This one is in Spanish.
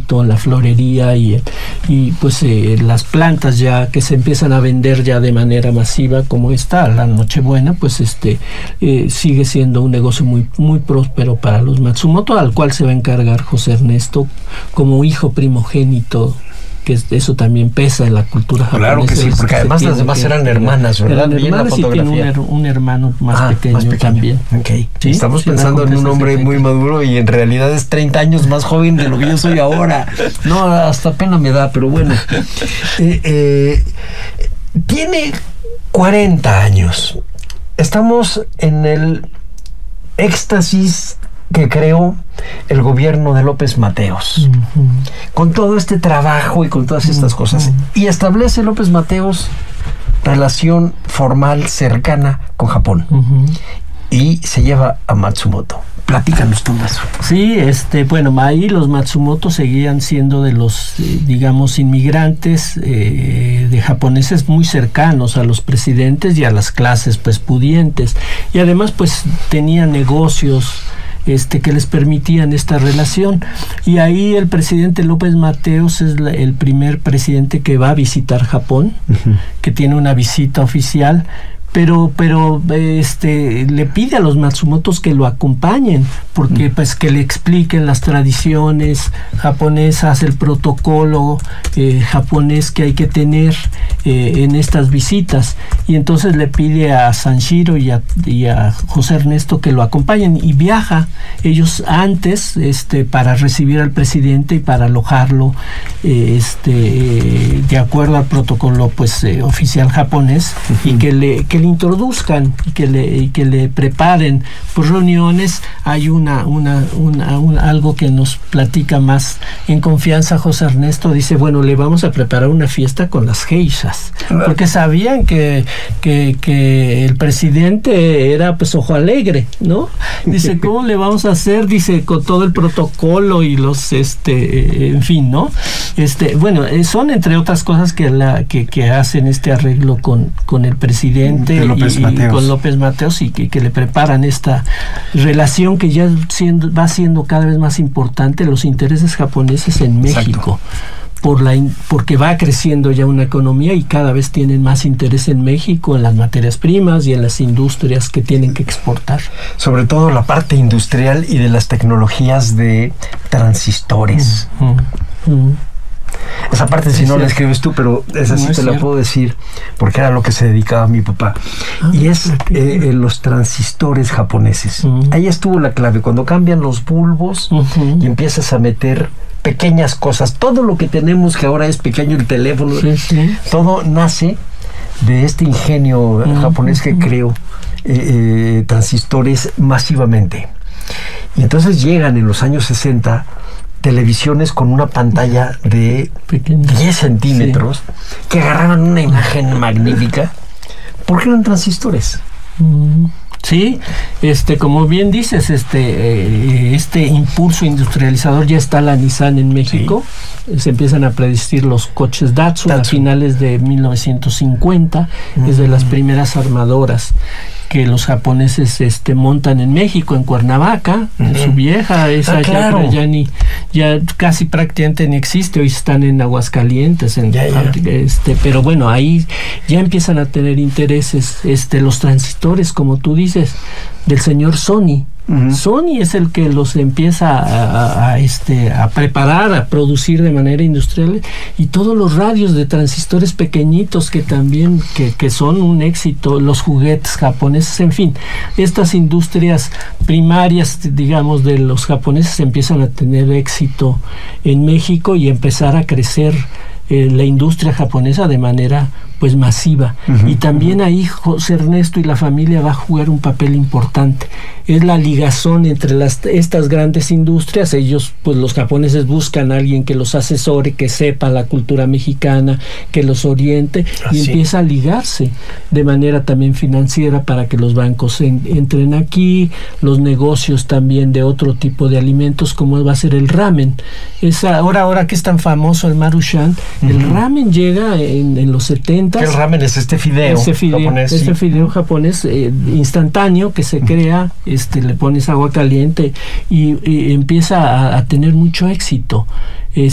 éxito en la florería y pues las plantas ya que se empiezan a vender ya de manera masiva como esta, la Nochebuena, pues sigue siendo un negocio muy, muy próspero para los Matsumoto, al cual se va a encargar José Ernesto como hijo primogénito, que eso también pesa en la cultura japonesa. Claro que sí, porque además las demás eran hermanas, ¿verdad? Eran hermanas y tiene un hermano más pequeño también. Okay. ¿Sí? Estamos pensando en un hombre muy maduro y en realidad es 30 años más joven de lo que yo soy ahora. No, hasta pena me da, pero bueno. Tiene 40 años. Estamos en el éxtasis que creó el gobierno de López Mateos, con todo este trabajo y con todas estas cosas, y establece López Mateos relación formal cercana con Japón, y se lleva a Matsumoto. Platícanos todo eso. Sí, bueno, ahí los Matsumoto seguían siendo de los, digamos, inmigrantes de japoneses muy cercanos a los presidentes y a las clases, pues, pudientes, y además, pues, tenían negocios que les permitían esta relación, y ahí el presidente López Mateos es el primer presidente que va a visitar Japón, que tiene una visita oficial, pero le pide a los Matsumotos que lo acompañen, porque pues que le expliquen las tradiciones japonesas, el protocolo japonés que hay que tener en estas visitas, y entonces le pide a Sanshiro y a José Ernesto que lo acompañen, y viaja ellos antes para recibir al presidente y para alojarlo de acuerdo al protocolo pues oficial japonés, y que le introduzcan y que le preparen pues reuniones. Hay algo que nos platica más en confianza José Ernesto. Dice, bueno, le vamos a preparar una fiesta con las geishas, porque sabían que el presidente era pues ojo alegre, ¿no? Dice, ¿cómo le vamos a hacer? Dice, con todo el protocolo y los en fin, ¿no? Bueno, son entre otras cosas que hacen este arreglo con el presidente y con López Mateos, y que le preparan esta relación que ya va siendo cada vez más importante, los intereses japoneses en México. Porque va creciendo ya una economía y cada vez tienen más interés en México, en las materias primas y en las industrias que tienen que exportar. Sobre todo la parte industrial y de las tecnologías de transistores. Esa parte si no la escribes tú, pero esa sí te la puedo decir, porque era lo que se dedicaba mi papá. Y es los transistores japoneses. Ahí estuvo la clave, cuando cambian los bulbos y empiezas a meter pequeñas cosas. Todo lo que tenemos que ahora es pequeño, el teléfono, todo nace de este ingenio japonés que creó transistores masivamente. Y entonces llegan en los años 60 televisiones con una pantalla de 10 centímetros que agarraban una imagen magnífica, porque eran transistores. Sí, como bien dices, este impulso industrializador ya está la Nissan en México. Se empiezan a predecir los coches Datsun a finales de 1950, es de las primeras armadoras que los japoneses montan en México, en Cuernavaca, en su vieja, esa ya casi prácticamente ni existe, hoy están en Aguascalientes, pero bueno, ahí ya empiezan a tener intereses los transistores, como tú dices, del señor Sony. Sony es el que los empieza a preparar, a producir de manera industrial, y todos los radios de transistores pequeñitos que también que son un éxito, los juguetes japoneses, en fin, estas industrias primarias, digamos, de los japoneses empiezan a tener éxito en México y empezar a crecer la industria japonesa de manera pues masiva, y también ahí José Ernesto y la familia va a jugar un papel importante. Es la ligazón entre estas grandes industrias. Ellos, pues los japoneses buscan a alguien que los asesore, que sepa la cultura mexicana, que los oriente, y empieza a ligarse de manera también financiera para que los bancos entren aquí, los negocios también de otro tipo de alimentos, como va a ser el ramen. Ahora que es tan famoso el Maruchan, el ramen llega en los 70. El ramen es este fideo japonés instantáneo que se crea, le pones agua caliente y empieza a tener mucho éxito.